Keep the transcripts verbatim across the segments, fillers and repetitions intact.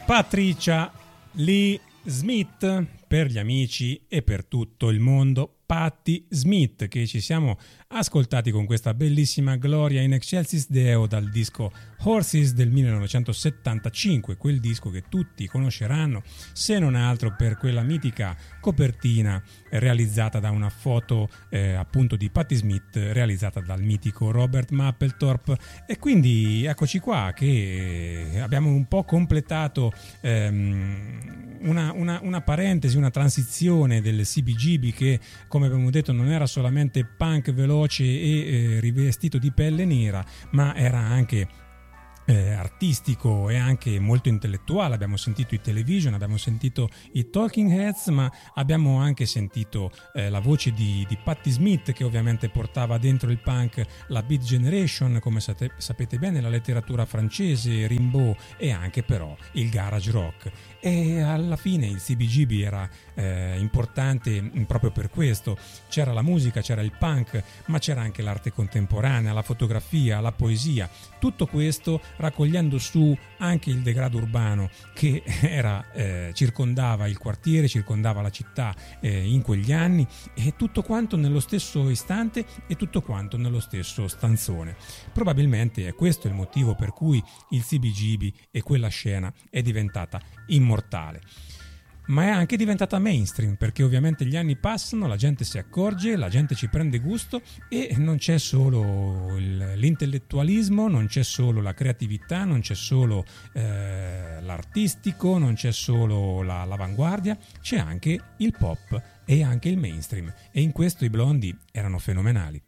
Patricia Lee Smith per gli amici e per tutto il mondo. Patti Smith, che ci siamo ascoltati con questa bellissima Gloria in Excelsis Deo dal disco Horses del millenovecentosettantacinque, quel disco che tutti conosceranno se non altro per quella mitica copertina realizzata da una foto eh, appunto di Patti Smith realizzata dal mitico Robert Mapplethorpe. E quindi eccoci qua che abbiamo un po' completato ehm, una, una, una parentesi, una transizione del C B G B che, come abbiamo detto, non era solamente punk veloce e eh, rivestito di pelle nera, ma era anche eh, artistico e anche molto intellettuale. Abbiamo sentito i Television, abbiamo sentito i Talking Heads, ma abbiamo anche sentito eh, la voce di, di Patti Smith, che ovviamente portava dentro il punk la Beat Generation, come sate, sapete bene, la letteratura francese, Rimbaud e anche però il garage rock. E alla fine il C B G B era eh, importante proprio per questo. C'era la musica, c'era il punk, ma c'era anche l'arte contemporanea, la fotografia, la poesia, tutto questo raccogliendo su anche il degrado urbano che era, eh, circondava il quartiere, circondava la città eh, in quegli anni, e tutto quanto nello stesso istante e tutto quanto nello stesso stanzone. Probabilmente è questo il motivo per cui il C B G B e quella scena è diventata immortale. Ma è anche diventata mainstream, perché ovviamente gli anni passano, la gente si accorge, la gente ci prende gusto e non c'è solo il, l'intellettualismo, non c'è solo la creatività, non c'è solo eh, l'artistico, non c'è solo la, l'avanguardia, c'è anche il pop e anche il mainstream, e in questo i Blondie erano fenomenali.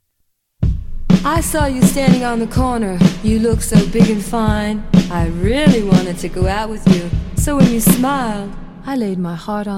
I saw you standing on the corner. You look so big and fine. I really wanted to go out with you. So when you smiled, I laid my heart on